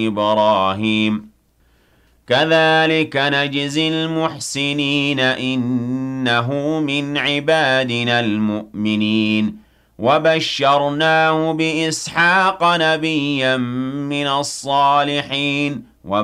إبراهيم كذلك نجزي المحسنين إنه من عبادنا المؤمنين وبشرناه بإسحاق نبيا من الصالحين